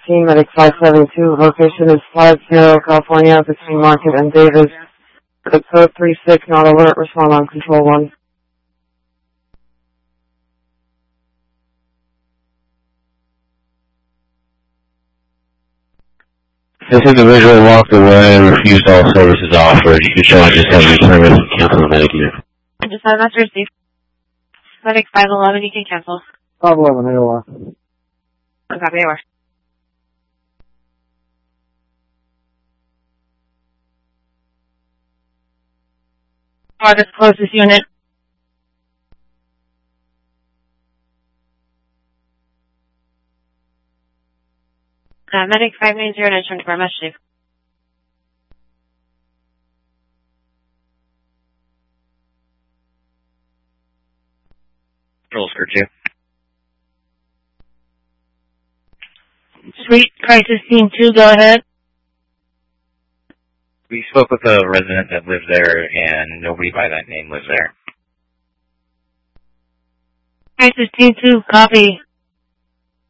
Team Medic 572, location is 50 California between Market and Davis. Code 36, not alert, respond on control 1. This individual walked away and refused all services offered. You can show I just have your service and cancel the medic here. I just have not received. Medic 511, you can cancel. 511, AOR. Copy, AOR. Farthest closest unit. Medic 590, 924, message. Control skirt 2. Suite Crisis Team 2, go ahead. We spoke with a resident that lives there, and nobody by that name lives there. Crisis Team 2, copy.